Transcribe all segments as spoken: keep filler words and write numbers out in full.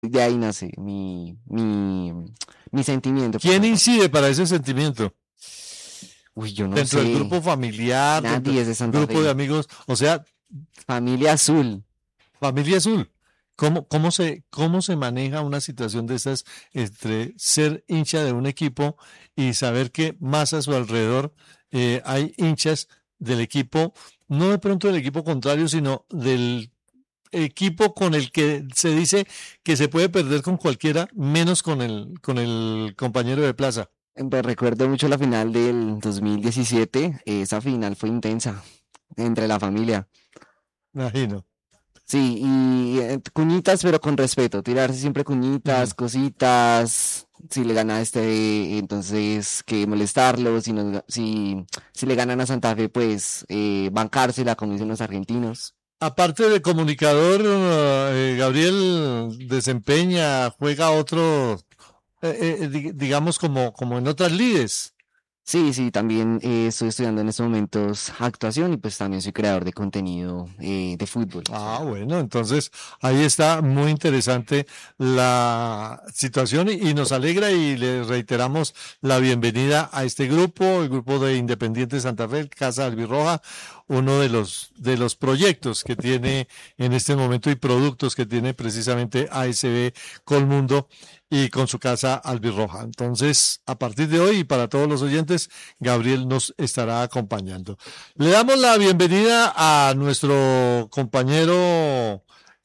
De ahí nace mi, mi, mi sentimiento por ¿Quién la familia. incide para ese sentimiento? Uy, yo no Dentro del sé. grupo familiar, dentro Nadie es de del Santa grupo de Fe. amigos, o sea, Familia Azul. familia azul. ¿Cómo, cómo se, cómo se maneja una situación de estas entre ser hincha de un equipo y saber que más a su alrededor eh, hay hinchas del equipo, no de pronto del equipo contrario, sino del equipo con el que se dice que se puede perder con cualquiera, menos con el, con el compañero de plaza? Eh, pues, recuerdo mucho la final del dos mil diecisiete. Esa final fue intensa entre la familia. Imagino. Sí, y eh, cuñitas, pero con respeto. Tirarse siempre Ujú. cuñitas, cositas. Si le gana a este, entonces que molestarlo. Si, nos ga- si, si le ganan a Santa Fe, pues eh, bancársela, como dicen los argentinos. Aparte de comunicador, eh, Gabriel desempeña, juega otro, eh, eh, di- digamos como, como en otras lides. Sí, sí, también eh, estoy estudiando en estos momentos actuación y pues también soy creador de contenido eh, de fútbol. Ah, bueno, entonces ahí está muy interesante la situación y, y nos alegra y le reiteramos la bienvenida a este grupo, el grupo de Independiente Santa Fe, Casa Albirroja, uno de los de los proyectos que tiene en este momento y productos que tiene precisamente A S B Colmundo y con su Casa Albirroja. Entonces, a partir de hoy y para todos los oyentes, Gabriel nos estará acompañando. Le damos la bienvenida a nuestro compañero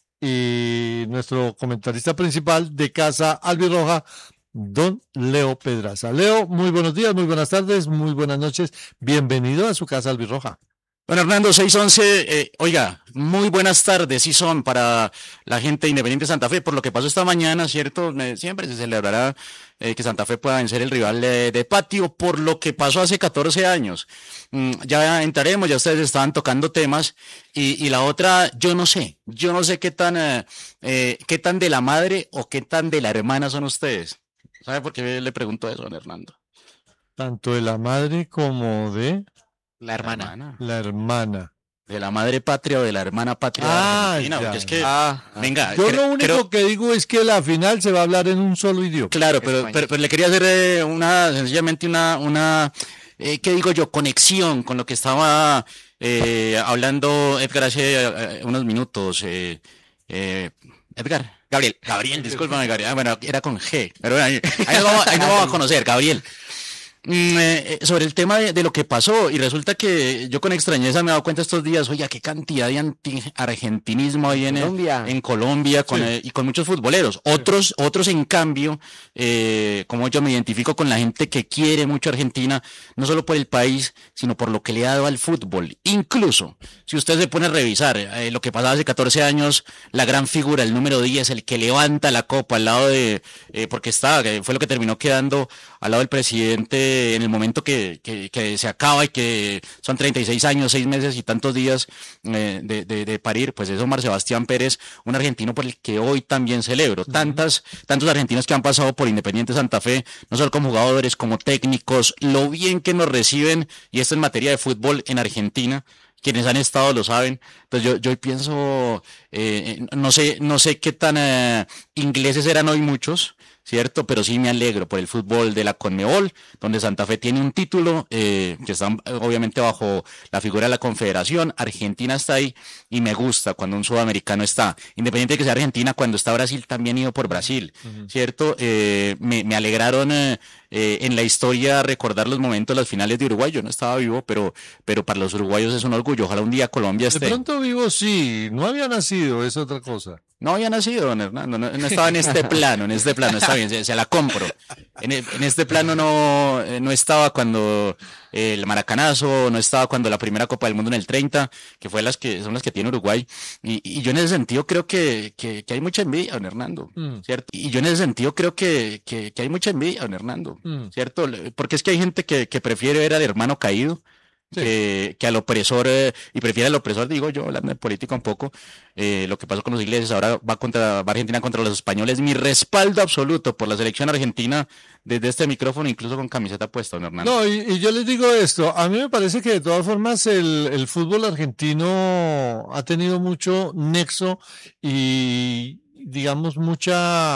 y nuestro comentarista principal de Casa Albirroja, don Leo Pedraza. Leo, muy buenos días, muy buenas tardes, muy buenas noches. Bienvenido a su Casa Albirroja. Bueno, Hernando, seis once, eh, oiga, muy buenas tardes, sí son para la gente de Independiente Santa Fe, por lo que pasó esta mañana, ¿cierto? Eh, siempre se celebrará eh, que Santa Fe pueda vencer el rival de, de patio, por lo que pasó hace catorce años. Mm, ya entraremos, ya ustedes estaban tocando temas, y, y la otra, yo no sé, yo no sé qué tan, eh, eh, qué tan de la madre o qué tan de la hermana son ustedes. ¿Sabe por qué le pregunto eso, don Hernando? Tanto de la madre como de La La hermana. hermana. la hermana. De la madre patria o de la hermana patria de Ah, Argentina, porque ya. es que, Ah, ah, venga, Yo cre- lo creo, único que digo es que la final se va a hablar en un solo idioma. claro, pero, pero, español. pero le quería hacer eh, una, sencillamente una, una, eh, ¿qué digo yo? Conexión con lo que estaba eh, hablando Edgar hace eh, unos minutos. Eh, eh, Edgar, Gabriel, Gabriel, discúlpame, Gabriel. Ah, bueno, era con G, pero bueno, ahí, ahí nos vamos, ahí nos vamos a conocer, Gabriel. Mm, eh, sobre el tema de, de lo que pasó, y resulta que yo con extrañeza me he dado cuenta estos días, oye, qué cantidad de anti-argentinismo hay en, eh, Colombia. en Colombia con, Sí, eh, y con muchos futboleros. sí. Otros, otros en cambio, eh, como yo me identifico con la gente que quiere mucho a Argentina, no solo por el país, sino por lo que le ha dado al fútbol. Incluso, si usted se pone a revisar eh, lo que pasaba hace catorce años, la gran figura, el número diez, el que levanta la copa al lado de, eh, porque está, eh, fue lo que terminó quedando al lado del presidente en el momento que, que, que se acaba y que son treinta y seis años, seis meses y tantos días eh, de, de, de parir, pues es Omar Sebastián Pérez, un argentino por el que hoy también celebro. Ujú. Tantas, tantos argentinos que han pasado por Independiente Santa Fe, no solo como jugadores, como técnicos, lo bien que nos reciben, y esto en materia de fútbol en Argentina, quienes han estado lo saben. Entonces yo, yo pienso, eh, no sé, no sé qué tan eh, ingleses eran hoy muchos, ¿cierto? Pero sí me alegro por el fútbol de la Conmebol, donde Santa Fe tiene un título eh, que está eh, obviamente bajo la figura de la Confederación. Argentina está ahí y me gusta cuando un sudamericano está. Independiente de que sea Argentina, cuando está Brasil también ido por Ujú, Brasil, ujú. ¿cierto? Eh, me, me alegraron eh, eh, en la historia recordar los momentos de las finales de Uruguay. Yo no estaba vivo, pero, pero para los uruguayos es un orgullo. Ojalá un día Colombia De esté. pronto vivo, sí, no había nacido, es otra cosa. No había nacido, don Hernando, no, no estaba en este plano, en este plano, está bien, se, se la compro. En, e- en este plano no, eh, no estaba cuando eh, el Maracanazo, no estaba cuando la primera Copa del Mundo en el treinta, que fue las que son las que tiene Uruguay. Y, y yo en ese sentido creo que, que, que hay mucha envidia, don Hernando, Mm, ¿cierto? Y yo en ese sentido creo que, que, que hay mucha envidia, don Hernando, mm, ¿cierto? Le- Porque es que hay gente que, que prefiere ver al hermano caído sí. que, que al opresor, eh, y prefiere al opresor, digo yo, hablando de política un poco, eh, lo que pasó con los ingleses, ahora va contra, va Argentina contra los españoles, mi respaldo absoluto por la selección argentina desde este micrófono, incluso con camiseta puesta, don Hernando. No, y, y yo les digo esto, a mí me parece que de todas formas el, el fútbol argentino ha tenido mucho nexo y digamos, mucha